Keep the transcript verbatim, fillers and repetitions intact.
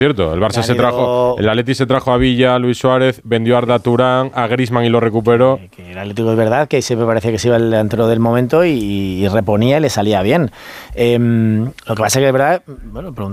Cierto, el Barça se trajo, el Atleti se trajo a Villa, a Luis Suárez, vendió a Arda Turán, a Griezmann y lo recuperó. Que el Atlético es verdad que siempre parecía que se iba el delantero del momento y, y reponía y le salía bien. Eh, lo que pasa es que es verdad, bueno,